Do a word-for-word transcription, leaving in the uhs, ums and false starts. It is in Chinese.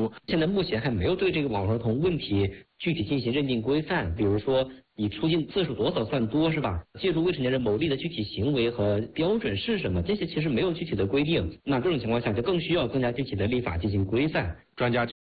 书。 现在目前还没有对这个网络儿童问题具体进行认定规范，比如说你出镜次数多少算多是吧？借助未成年人牟利的具体行为和标准是什么？这些其实没有具体的规定，那这种情况下就更需要更加具体的立法进行规范。 专家